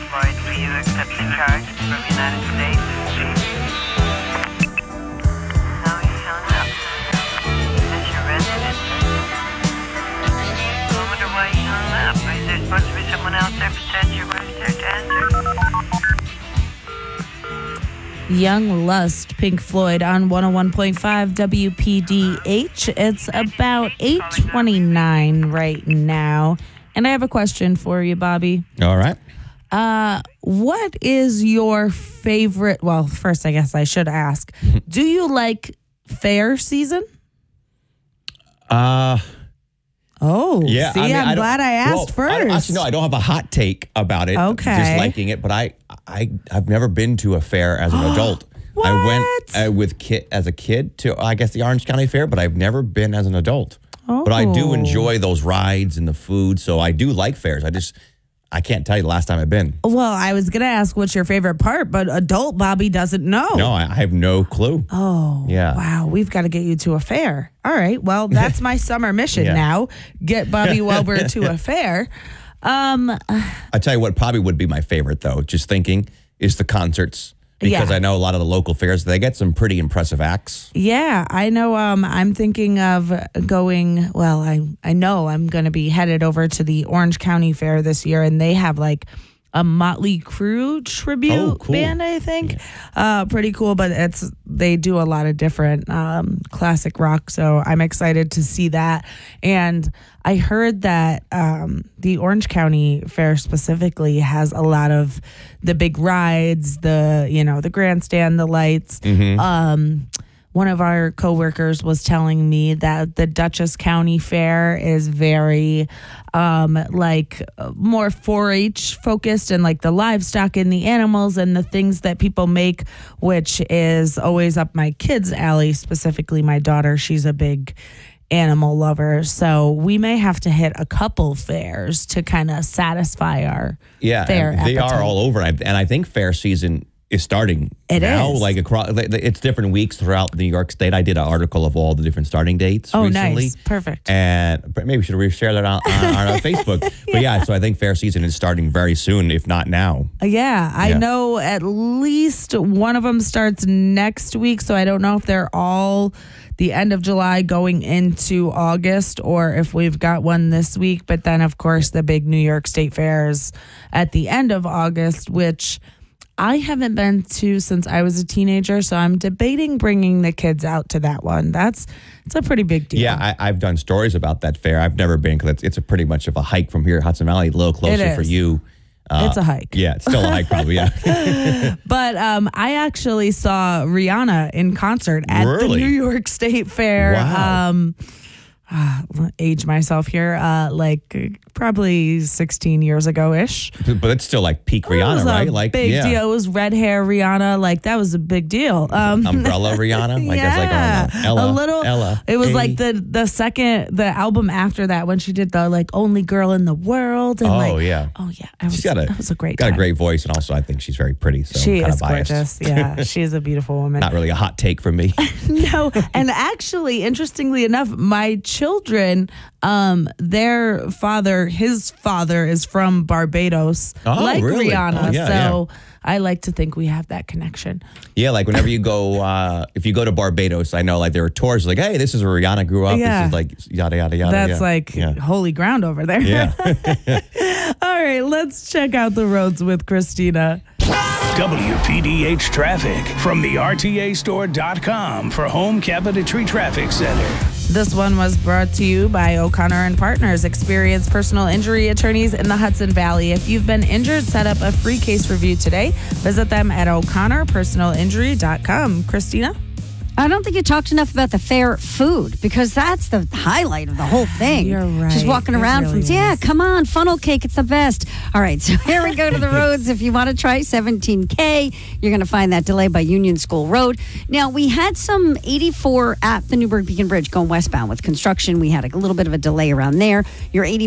Floyd, will you accept the charge from United States? No, he's hung up. He says you're resident. I wonder why he hung up. Is there supposed to be someone else there besides your wife there to answer? Young Lust, Pink Floyd on 101.5 WPDH. It's about 8:29 right now. And I have a question for you, Bobby. All right. What is your favorite? Well, first, I guess I should ask. Do you like fair season? Oh, yeah. See, I'm glad I asked first. Actually, no, I don't have a hot take about it. Okay. Just liking it, but I've never been to a fair as an adult. What? I went as a kid to, I guess, the Orange County Fair, but I've never been as an adult. Oh. But I do enjoy those rides and the food, so I do like fairs. I can't tell you the last time I've been. Well, I was going to ask what's your favorite part, but adult Bobby doesn't know. No, I have no clue. Oh, yeah. Wow. We've got to get you to a fair. All right. Well, that's my summer mission now. Get Bobby Welber to a fair. I tell you what probably would be my favorite, though, just thinking, is the concerts. Because I know a lot of the local fairs, they get some pretty impressive acts. Yeah, I know. I'm thinking of going, well, I know I'm going to be headed over to the Orange County Fair this year, and they have like a Motley Crue tribute band, I think. Yeah. Pretty cool, but they do a lot of different classic rock, so I'm excited to see that. And I heard that the Orange County Fair specifically has a lot of the big rides, the grandstand, the lights. Mm-hmm. One of our coworkers was telling me that the Dutchess County Fair is very more 4-H focused, and like the livestock and the animals and the things that people make, which is always up my kids' alley, specifically my daughter. She's a big animal lover. So we may have to hit a couple fairs to kind of satisfy our fair appetite. They are all over. And I think fair season is starting now. Is. Like it's different weeks throughout New York State. I did an article of all the different starting dates recently. Nice. Perfect. And maybe we should reshare that on our Facebook. But so I think fair season is starting very soon, if not now. I know at least one of them starts next week. So I don't know if they're all the end of July going into August, or if we've got one this week. But then, of course, the big New York State Fairs at the end of August, which I haven't been to since I was a teenager, so I'm debating bringing the kids out to that one. It's a pretty big deal. Yeah, I've done stories about that fair. I've never been because it's a pretty much of a hike from here at Hudson Valley, a little closer for you. It's a hike. Yeah, it's still a hike probably, yeah. But I actually saw Rihanna in concert at the New York State Fair. Wow. Age myself here, probably 16 years ago-ish. But it's still like peak Rihanna, right? It was a big deal. It was red hair Rihanna. That was a big deal. Umbrella Rihanna? Ella. A little. Ella. It was like the album after that when she did the Only Girl in the World. And yeah. That was a great time. Got a great voice, and also I think she's very pretty. So she I'm is biased. Gorgeous. Yeah, she is a beautiful woman. Not really a hot take from me. No, and actually, interestingly enough, my children, his father is from Barbados, like really? Rihanna. I like to think we have that connection. Yeah, like whenever you go, if you go to Barbados, I know there are tours like, hey, this is where Rihanna grew up. Yeah. This is like yada, yada, yada. That's holy ground over there. Yeah. All right, let's check out the roads with Christina. WPDH traffic from the RTAstore.com for Home Cabinetry Traffic Center. This one was brought to you by O'Connor and Partners, experienced personal injury attorneys in the Hudson Valley. If you've been injured, set up a free case review today. Visit them at o'connorpersonalinjury.com. Christina? I don't think you talked enough about the fair food, because that's the highlight of the whole thing. You're right. Just walking around come on, funnel cake, it's the best. All right, so here we go to the roads. If you want to try 17K, you're going to find that delay by Union School Road. Now, we had some 84 at the Newburgh Beacon Bridge going westbound with construction. We had a little bit of a delay around there. Your 80